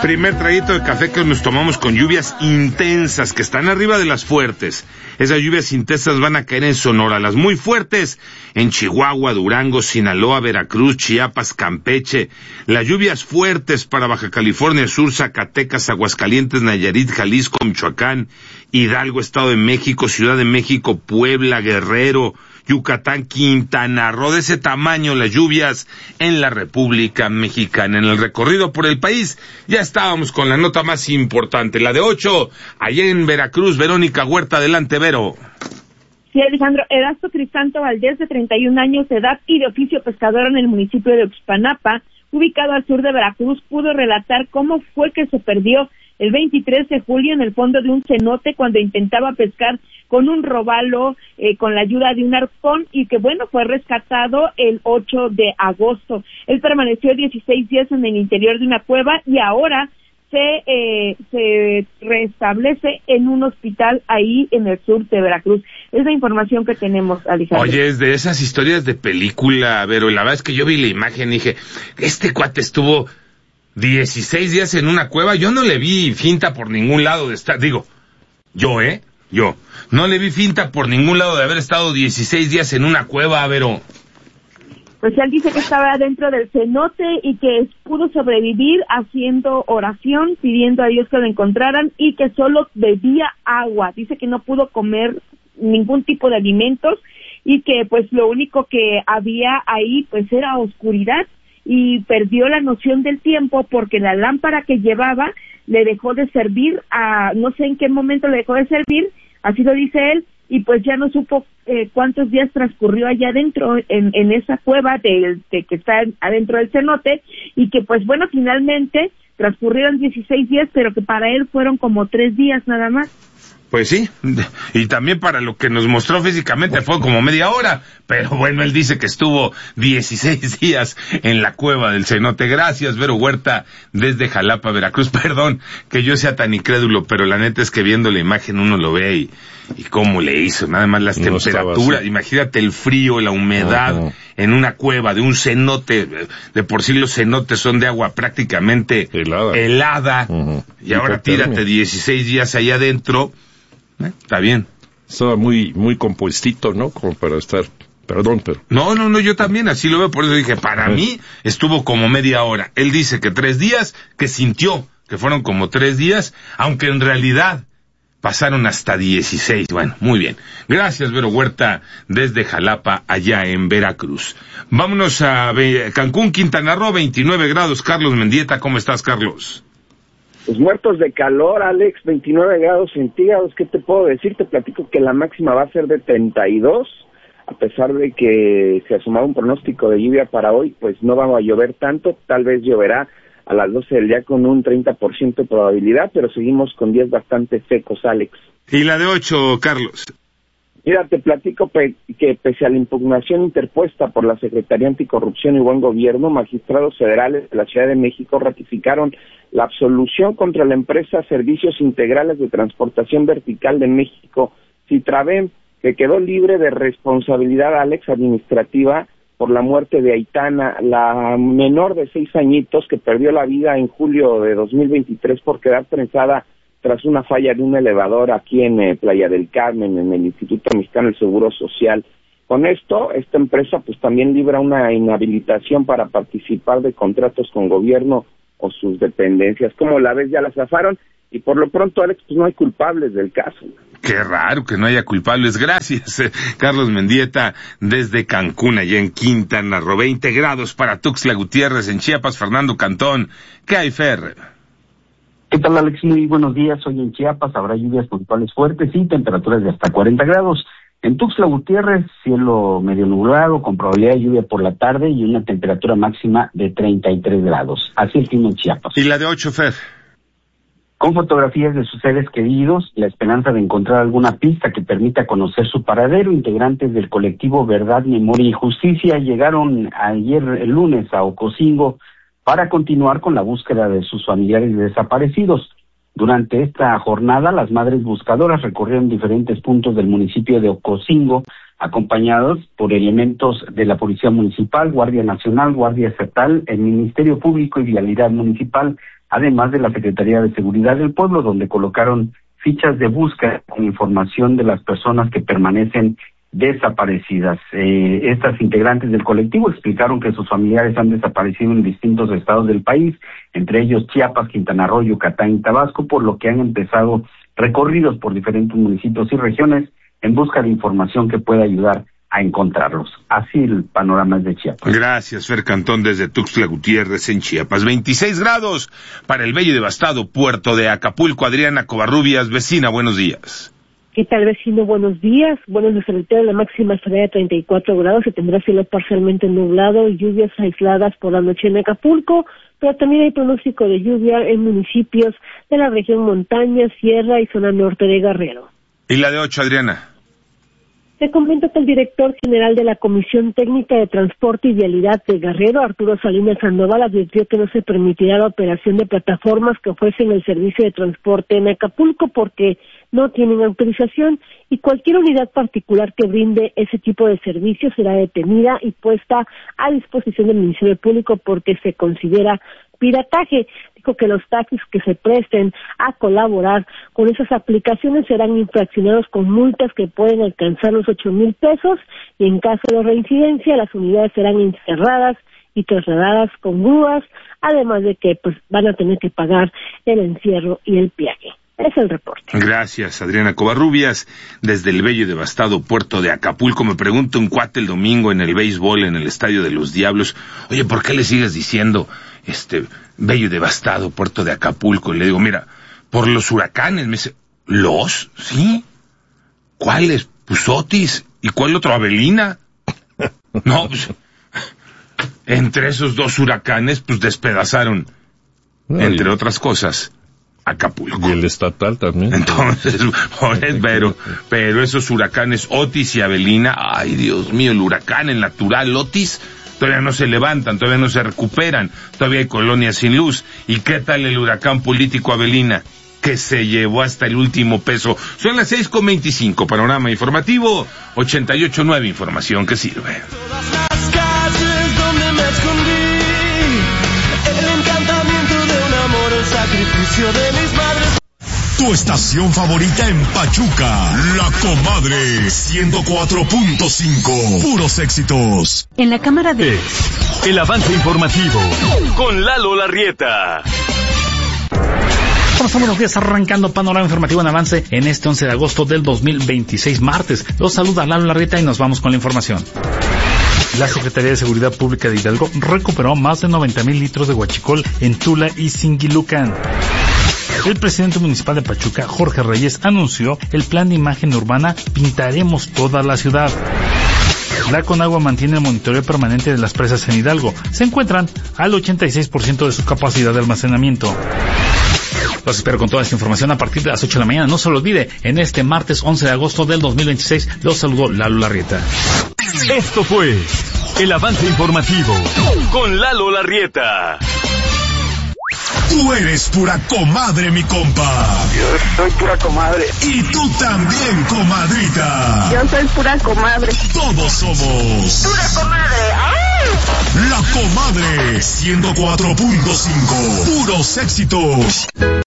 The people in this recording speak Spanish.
Primer traguito de café que nos tomamos con lluvias intensas que están arriba de las fuertes. Esas lluvias intensas van a caer en Sonora, las muy fuertes en Chihuahua, Durango, Sinaloa, Veracruz, Chiapas, Campeche. Las lluvias fuertes para Baja California Sur, Zacatecas, Aguascalientes, Nayarit, Jalisco, Michoacán, Hidalgo, Estado de México, Ciudad de México, Puebla, Guerrero, Yucatán, Quintana Roo. De ese tamaño las lluvias en la República Mexicana. En el recorrido por el país ya estábamos con la nota más importante, la de 8, allá en Veracruz. Verónica Huerta, adelante, Vero. Sí, Alejandro, Erasto Crisanto Valdés, de 31 años de edad y de oficio pescador en el municipio de Oxpanapa, ubicado al sur de Veracruz, pudo relatar cómo fue que se perdió el 23 de julio en el fondo de un cenote cuando intentaba pescar con un robalo con la ayuda de un arpón y que, bueno, fue rescatado el 8 de agosto. Él permaneció 16 días en el interior de una cueva y ahora se restablece en un hospital ahí en el sur de Veracruz. Es la información que tenemos, Alejandro. Oye, es de esas historias de película, Vero. La verdad es que yo vi la imagen y dije, este cuate estuvo 16 días en una cueva. Yo no le vi finta por ningún lado de estar, yo no le vi finta por ningún lado de haber estado 16 días en una cueva, Vero. Pues él dice que estaba dentro del cenote y que pudo sobrevivir haciendo oración, pidiendo a Dios que lo encontraran y que solo bebía agua. Dice que no pudo comer ningún tipo de alimentos y que pues lo único que había ahí pues era oscuridad, y perdió la noción del tiempo porque la lámpara que llevaba le dejó de servir, no sé en qué momento le dejó de servir, así lo dice él, y pues ya no supo cuántos días transcurrió allá adentro en esa cueva de que está adentro del cenote, y que pues bueno, finalmente transcurrieron 16 días, pero que para él fueron como 3 días nada más. Pues sí, y también para lo que nos mostró físicamente fue como media hora, pero bueno, él dice que estuvo 16 días en la cueva del cenote. Gracias, Vero Huerta, desde Jalapa, Veracruz. Perdón que yo sea tan incrédulo, pero la neta es que viendo la imagen uno lo ve y cómo le hizo, nada más las temperaturas, imagínate el frío, la humedad en una cueva de un cenote. De por sí los cenotes son de agua prácticamente helada. Y ahora tírate 16 días allá adentro. Está bien. Estaba muy compuestito, ¿no? Como para estar... Perdón, pero... No, yo también así lo veo, por eso dije, para mí estuvo como media hora. Él dice que 3 días, que sintió que fueron como 3 días, aunque en realidad pasaron hasta 16. Bueno, muy bien. Gracias, Vero Huerta, desde Jalapa, allá en Veracruz. Vámonos a Cancún, Quintana Roo, 29 grados. Carlos Mendieta, ¿cómo estás, Carlos? Pues muertos de calor, Alex, 29 grados centígrados. ¿Qué te puedo decir? Te platico que la máxima va a ser de 32, a pesar de que se asomaba un pronóstico de lluvia para hoy, pues no va a llover tanto, tal vez lloverá a las 12 del día con un 30% de probabilidad, pero seguimos con días bastante secos, Alex. ¿Y la de 8, Carlos? Mira, te platico que pese a la impugnación interpuesta por la Secretaría Anticorrupción y Buen Gobierno, magistrados federales de la Ciudad de México ratificaron la absolución contra la empresa Servicios Integrales de Transportación Vertical de México, Citravem, que quedó libre de responsabilidad, Alex, administrativa por la muerte de Aitana, la menor de 6 añitos que perdió la vida en julio de 2023 por quedar prensada tras una falla de un elevador aquí en Playa del Carmen, en el Instituto Mexicano del Seguro Social. Con esto, esta empresa pues también libra una inhabilitación para participar de contratos con gobierno o sus dependencias. Como la ves, ya la zafaron, y por lo pronto, Alex, pues no hay culpables del caso. Qué raro que no haya culpables. Gracias, Carlos Mendieta, desde Cancún, allá en Quintana Roo. 20 grados para Tuxtla Gutiérrez, en Chiapas. Fernando Cantón, ¿qué hay, Fer? ¿Qué tal, Alex? Muy buenos días. Hoy en Chiapas habrá lluvias puntuales fuertes y temperaturas de hasta 40 grados. En Tuxtla Gutiérrez, cielo medio nublado, con probabilidad de lluvia por la tarde y una temperatura máxima de 33 grados. Así el clima en Chiapas. ¿Y la de 8, Fer? Con fotografías de sus seres queridos, la esperanza de encontrar alguna pista que permita conocer su paradero, integrantes del colectivo Verdad, Memoria y Justicia llegaron ayer, el lunes, a Ocosingo para continuar con la búsqueda de sus familiares desaparecidos. Durante esta jornada, las madres buscadoras recorrieron diferentes puntos del municipio de Ocosingo, acompañados por elementos de la Policía Municipal, Guardia Nacional, Guardia Estatal, el Ministerio Público y Vialidad Municipal, además de la Secretaría de Seguridad del Pueblo, donde colocaron fichas de búsqueda con información de las personas que permanecen desaparecidas. Estas integrantes del colectivo explicaron que sus familiares han desaparecido en distintos estados del país, entre ellos Chiapas, Quintana Roo, Yucatán y Tabasco, por lo que han empezado recorridos por diferentes municipios y regiones en busca de información que pueda ayudar a encontrarlos. Así el panorama es de Chiapas. Gracias, Fer Cantón, desde Tuxtla Gutiérrez, en Chiapas. 26 grados para el bello y devastado puerto de Acapulco. Adriana Covarrubias, vecina, buenos días. ¿Qué tal, vecino? Buenos días. Bueno, en el la máxima estará de 34 grados, se tendrá cielo parcialmente nublado y lluvias aisladas por la noche en Acapulco, pero también hay pronóstico de lluvia en municipios de la región montaña, sierra y zona norte de Guerrero. ¿Y la de 8, Adriana? Te comento que el director general de la Comisión Técnica de Transporte y Vialidad de Guerrero, Arturo Salinas Sandoval, advirtió que no se permitirá la operación de plataformas que ofrecen el servicio de transporte en Acapulco porque no tienen autorización y cualquier unidad particular que brinde ese tipo de servicio será detenida y puesta a disposición del Ministerio Público porque se considera pirataje. Dijo que los taxis que se presten a colaborar con esas aplicaciones serán infraccionados con multas que pueden alcanzar los 8,000 pesos y en caso de reincidencia las unidades serán encerradas y trasladadas con grúas, además de que pues van a tener que pagar el encierro y el peaje. Es el reporte. Gracias, Adriana Covarrubias, desde el bello y devastado puerto de Acapulco. Me pregunta un cuate el domingo en el béisbol, en el Estadio de los Diablos, oye, ¿por qué le sigues diciendo bello y devastado puerto de Acapulco? Y le digo, mira, por los huracanes. Me dice, ¿los? ¿Sí? ¿Cuáles? Pues Otis. ¿Y cuál otro? Avelina. No, pues, entre esos dos huracanes, pues despedazaron, entre otras cosas, Acapulco. Y el estatal también. Entonces, pero esos huracanes Otis y Avelina, ay Dios mío, el huracán, el natural Otis, todavía no se levantan, todavía no se recuperan, todavía hay colonias sin luz. ¿Y qué tal el huracán político Avelina? Que se llevó hasta el último peso. Son las 6:25, panorama informativo, 88.9, información que sirve. Todas las calles donde me escondí, el encantamiento de un amor, el sacrificio de mis madres. Tu estación favorita en Pachuca, La Comadre 104.5, puros éxitos. En la cámara de El avance informativo con Lalo Larrieta. Buenos días, arrancando panorama informativo en avance en este 11 de agosto del 2026, martes. Los saluda Lalo Larrieta y nos vamos con la información. La Secretaría de Seguridad Pública de Hidalgo recuperó más de 90,000 litros de huachicol en Tula y Singilucan. El presidente municipal de Pachuca, Jorge Reyes, anunció el plan de imagen urbana Pintaremos toda la ciudad. La Conagua mantiene el monitoreo permanente de las presas en Hidalgo. Se encuentran al 86% de su capacidad de almacenamiento. Los espero con toda esta información a partir de las 8 de la mañana. No se lo olvide, en este martes 11 de agosto del 2026, los saludó Lalo Larrieta. Esto fue el avance informativo con Lalo Larrieta. Tú eres pura comadre, mi compa. Yo soy pura comadre. Y tú también, comadrita. Yo soy pura comadre. Todos somos ¡Pura comadre! ¡Ay! La Comadre 104.5, puros éxitos.